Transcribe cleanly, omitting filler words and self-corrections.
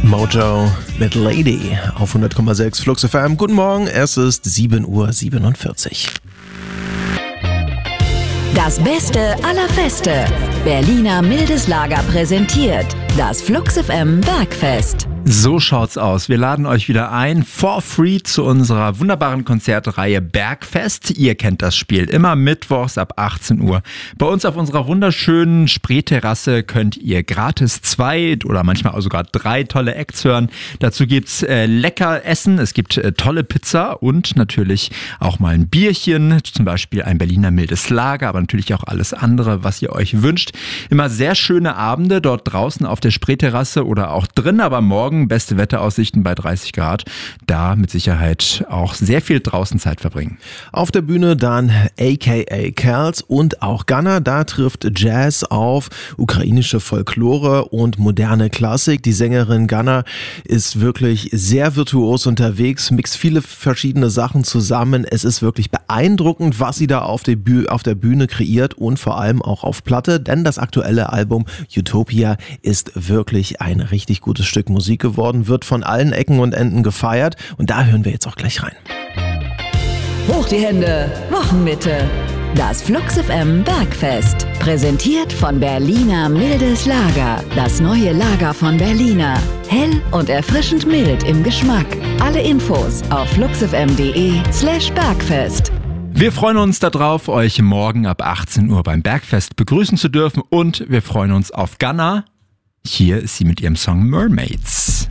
Mojo mit Lady auf 100,6 Flux FM. Guten Morgen, es ist 7:47 Uhr. Das Beste aller Feste. Berliner Mildes Lager präsentiert das Flux FM Bergfest. So schaut's aus. Wir laden euch wieder ein, for free, zu unserer wunderbaren Konzertreihe Bergfest. Ihr kennt das Spiel. Immer mittwochs ab 18 Uhr. Bei uns auf unserer wunderschönen Spreeterrasse könnt ihr gratis 2 oder manchmal auch sogar 3 tolle Acts hören. Dazu gibt's lecker Essen, es gibt tolle Pizza und natürlich auch mal ein Bierchen, zum Beispiel ein Berliner Mildes Lager, aber natürlich auch alles andere, was ihr euch wünscht. Immer sehr schöne Abende dort draußen auf der Spreeterrasse oder auch drin, aber morgen beste Wetteraussichten bei 30 Grad. Da mit Sicherheit auch sehr viel draußen Zeit verbringen. Auf der Bühne dann aka Kerls und auch Gunna. Da trifft Jazz auf ukrainische Folklore und moderne Klassik. Die Sängerin Gunna ist wirklich sehr virtuos unterwegs, mixt viele verschiedene Sachen zusammen. Es ist wirklich beeindruckend, was sie da auf der Bühne kreiert und vor allem auch auf Platte, denn das aktuelle Album Utopia ist wirklich ein richtig gutes Stück Musik geworden, wird von allen Ecken und Enden gefeiert und da hören wir jetzt auch gleich rein. Hoch die Hände, Wochenmitte. Das Flux FM Bergfest. Präsentiert von Berliner Mildes Lager. Das neue Lager von Berliner. Hell und erfrischend mild im Geschmack. Alle Infos auf fluxfm.de/Bergfest. Wir freuen uns darauf, euch morgen ab 18 Uhr beim Bergfest begrüßen zu dürfen und wir freuen uns auf Gunna. Hier ist sie mit ihrem Song Mermaids.